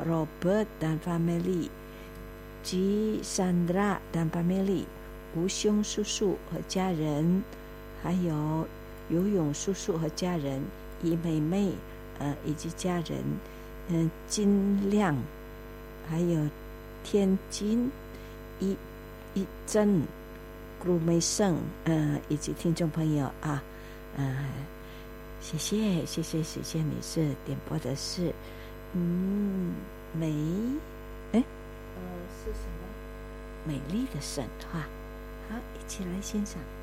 Robert dan family， 及 Sandra dan family， 吴兄叔叔和家人，还有游泳叔叔和家人，怡妹妹以及家人，金亮，还有天津一真古梅胜，以及听众朋友啊，谢谢你是点播的是是什么美丽的神话，好，一起来欣赏。